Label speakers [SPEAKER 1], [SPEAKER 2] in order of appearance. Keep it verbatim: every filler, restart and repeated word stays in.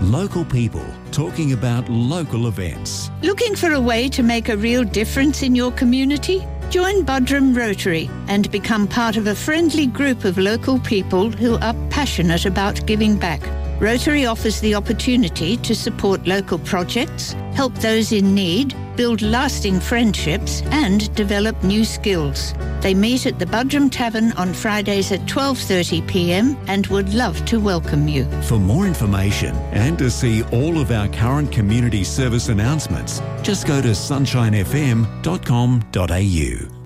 [SPEAKER 1] Local people talking about local events.
[SPEAKER 2] Looking for a way to make a real difference in your community? Join Buderim Rotary and become part of a friendly group of local people who are passionate about giving back. Rotary offers the opportunity to support local projects, help those in need, build lasting friendships and develop new skills. They meet at the Buderim Tavern on Fridays at twelve thirty p m and would love to welcome you.
[SPEAKER 1] For more information and to see all of our current community service announcements, just go to sunshine f m dot com dot a u.